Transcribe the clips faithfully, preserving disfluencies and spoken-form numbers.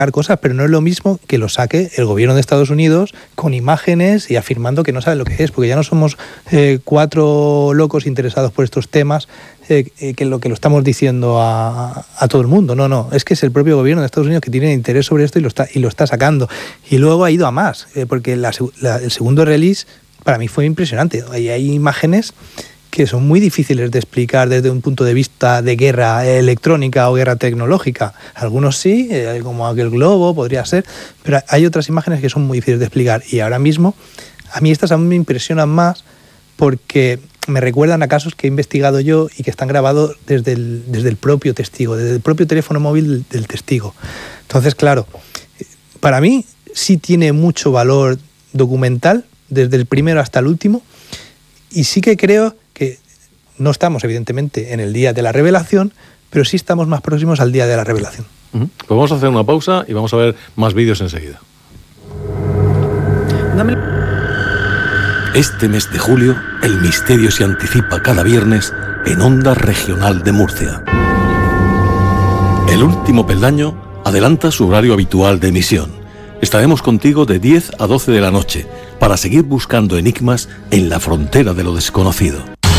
cosas, pero no es lo mismo que lo saque el gobierno de Estados Unidos con imágenes y afirmando que no sabe lo que es, porque ya no somos eh, cuatro locos interesados por estos temas eh, eh, que lo que lo estamos diciendo a, a todo el mundo. No, no, es que es el propio gobierno de Estados Unidos que tiene interés sobre esto y lo está, y lo está sacando. Y luego ha ido a más, eh, porque la, la, el segundo release para mí fue impresionante. Hay, hay imágenes que son muy difíciles de explicar desde un punto de vista de guerra electrónica o guerra tecnológica. Algunos sí, eh, como aquel globo podría ser, pero hay otras imágenes que son muy difíciles de explicar. Y ahora mismo, a mí estas a mí me impresionan más porque me recuerdan a casos que he investigado yo y que están grabados desde el, desde el propio testigo, desde el propio teléfono móvil del, del testigo. Entonces, claro, para mí sí tiene mucho valor documental, desde el primero hasta el último, y sí que creo que no estamos, evidentemente, en el día de la revelación, pero sí estamos más próximos al día de la revelación. Uh-huh. Pues vamos a hacer una pausa y vamos a ver más vídeos enseguida. Este mes de julio, el misterio se anticipa cada viernes en Onda Regional de Murcia. El Último Peldaño adelanta su horario habitual de emisión. Estaremos contigo de diez a doce de la noche para seguir buscando enigmas en la frontera de lo desconocido.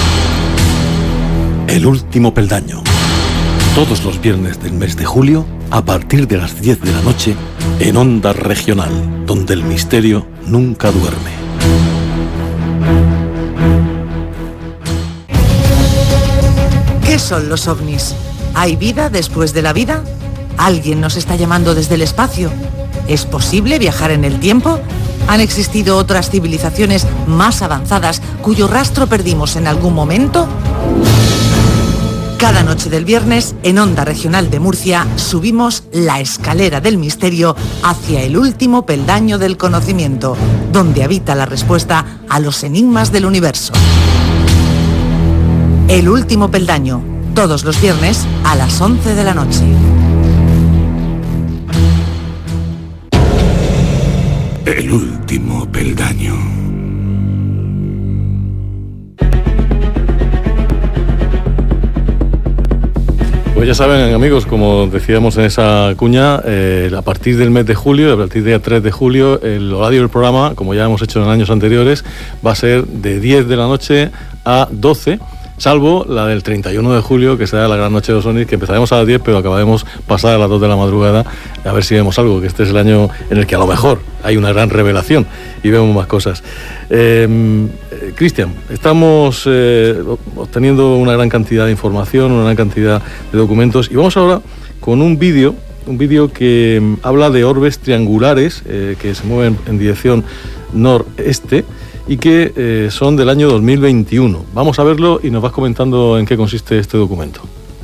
El Último Peldaño. Todos los viernes del mes de julio, a partir de las diez de la noche, en Onda Regional, donde el misterio nunca duerme. ¿Qué son los ovnis? ¿Hay vida después de la vida? ¿Alguien nos está llamando desde el espacio? ¿Es posible viajar en el tiempo? ¿Han existido otras civilizaciones más avanzadas cuyo rastro perdimos en algún momento? Cada noche del viernes, en Onda Regional de Murcia, subimos la escalera del misterio hacia el último peldaño del conocimiento, donde habita la respuesta a los enigmas del universo. El Último Peldaño, todos los viernes a las once de la noche. El Último Peldaño. Pues ya saben, amigos, como decíamos en esa cuña, eh, a partir del mes de julio, a partir del día tres de julio, el horario del programa, como ya hemos hecho en años anteriores, va a ser de diez de la noche a doce, salvo la del treinta y uno de julio, que será la gran noche de los ovnis, que empezaremos a las diez, pero acabaremos pasar a las dos de la madrugada, a ver si vemos algo, que este es el año en el que a lo mejor hay una gran revelación y vemos más cosas. Eh, Cristian, estamos eh, obteniendo una gran cantidad de información, una gran cantidad de documentos, y vamos ahora con un vídeo, un vídeo que eh, habla de orbes triangulares eh, que se mueven en dirección noreste, y que eh, son del año dos mil veintiuno. Vamos a verlo y nos vas comentando en qué consiste este documento.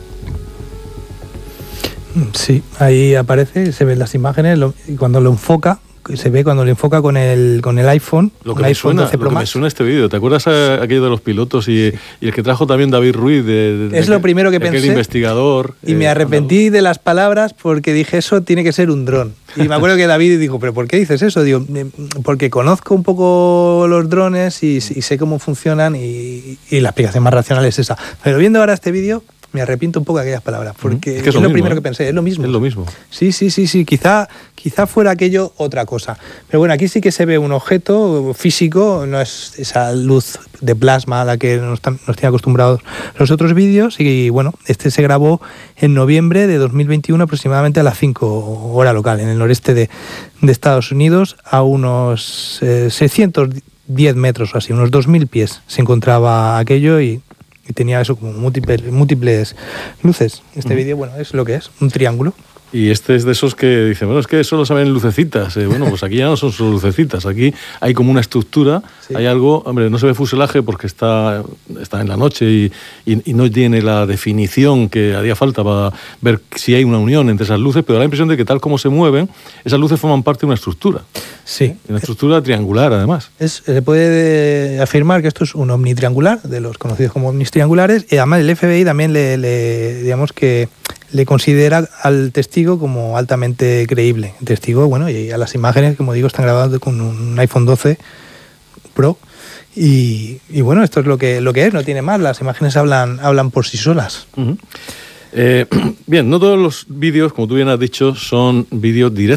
Sí, ahí aparece, se ven las imágenes, lo, y cuando lo enfoca, se ve cuando lo enfoca con el con el iPhone, lo que, me suena, lo que me suena este vídeo. ¿Te acuerdas a, aquello de los pilotos y, sí. y el que trajo también David Ruiz? De, de, es de, lo primero que de pensé. Aquel investigador. Y eh, me arrepentí andaluz. de las palabras porque dije, eso tiene que ser un dron. Y me acuerdo que David dijo, ¿pero por qué dices eso? Digo, porque conozco un poco los drones y, y sé cómo funcionan y, y la explicación más racional es esa. Pero viendo ahora este vídeo, me arrepiento un poco de aquellas palabras, porque es, que es, lo, es lo mismo, primero ¿eh? que pensé, es lo mismo. Es lo mismo. Sí, sí, sí, sí, quizá, quizá fuera aquello otra cosa. Pero bueno, aquí sí que se ve un objeto físico, no es esa luz de plasma a la que nos, nos tienen acostumbrados los otros vídeos, y bueno, este se grabó en noviembre de dos mil veintiuno aproximadamente a las cinco hora local, en el noreste de, de Estados Unidos, a unos eh, seiscientos diez metros o así, unos dos mil pies se encontraba aquello y... y tenía eso como múltiples, múltiples luces. Este uh-huh. vídeo, bueno, es lo que es, un triángulo. Y este es de esos que dicen, bueno, es que solo saben lucecitas. Eh, bueno, pues aquí ya no son solo lucecitas, aquí hay como una estructura, sí. hay algo, hombre, no se ve fuselaje porque está, está en la noche y, y, y no tiene la definición que haría falta para ver si hay una unión entre esas luces, pero da la impresión de que tal como se mueven, esas luces forman parte de una estructura. Sí. Una estructura triangular, además. Es, se puede afirmar que esto es un ovni triangular, de los conocidos como ovnis triangulares, y además el F B I también le, le digamos que le considera al testigo como altamente creíble. El testigo, bueno, y a las imágenes, como digo, están grabadas con un iPhone doce Pro, y, y bueno, esto es lo que, lo que es, no tiene más, las imágenes hablan, hablan por sí solas. Uh-huh. Eh, bien, no todos los vídeos, como tú bien has dicho, son vídeos directos.